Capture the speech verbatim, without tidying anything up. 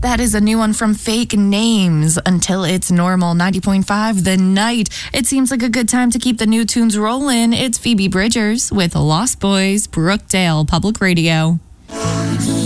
That is a new one from Fake Names, Until It's Normal, ninety point five The Night. It seems like a good time to keep the new tunes rolling. It's Phoebe Bridgers with Lost Boys, Brookdale Public Radio.